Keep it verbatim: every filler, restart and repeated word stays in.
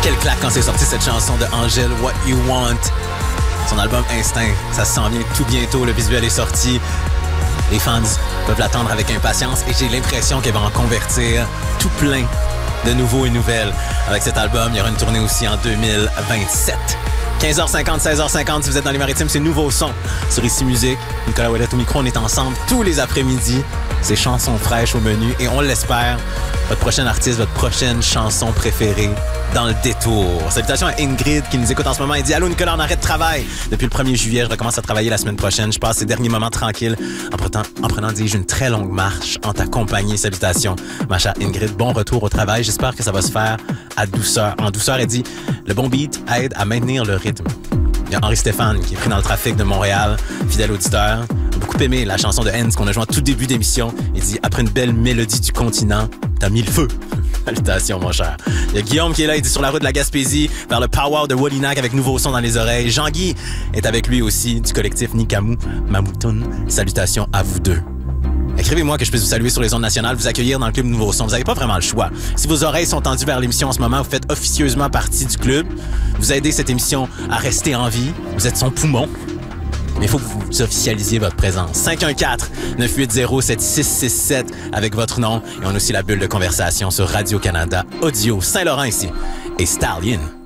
Quelle claque quand c'est sorti cette chanson de Angèle, What You Want. Son album Instinct, ça se sent bien tout bientôt, le visuel est sorti. Les fans peuvent l'attendre avec impatience et j'ai l'impression qu'elle va en convertir tout plein de nouveaux et nouvelles. Avec cet album, il y aura une tournée aussi en deux mille vingt-sept. quinze heures cinquante, seize heures cinquante, si vous êtes dans les Maritimes, c'est Nouveau Son sur Ici Musique. Nicolas Ouellette au micro, on est ensemble tous les après-midi. C'est chansons fraîches au menu et on l'espère, votre prochain artiste, votre prochaine chanson préférée dans le détour. Salutations à Ingrid qui nous écoute en ce moment et dit « Allô Nicolas, on arrête de travail. Depuis le premier juillet, je recommence à travailler la semaine prochaine. Je passe ces derniers moments tranquilles en prenant, en prenant dis-je, une très longue marche en ta compagnie. Salutations, ma chère Ingrid. Bon retour au travail. J'espère que ça va se faire à douceur. En douceur, elle dit « Le bon beat aide à maintenir le rythme. » Il y a Henri Stéphane qui est pris dans le trafic de Montréal, fidèle auditeur. Il a beaucoup aimé la chanson de Hens qu'on a jouée en tout début d'émission. Il dit « Après une belle mélodie du continent, t'as mis le feu. » Salutations, mon cher. Il y a Guillaume qui est là, il dit sur la route de la Gaspésie, vers le Power de Wallinac avec Nouveau Son dans les oreilles. Jean-Guy est avec lui aussi, du collectif Nikamou Mamoutoun. Salutations à vous deux. Écrivez-moi que je puisse vous saluer sur les ondes nationales, vous accueillir dans le club Nouveau Son. Vous n'avez pas vraiment le choix. Si vos oreilles sont tendues vers l'émission en ce moment, vous faites officieusement partie du club. Vous aidez cette émission à rester en vie. Vous êtes son poumon. Mais il faut que vous officialisiez votre présence. cinq un quatre, neuf huit zéro, sept six six sept avec votre nom. Et on a aussi la bulle de conversation sur Radio-Canada Audio Saint-Laurent ici. Et Stallion.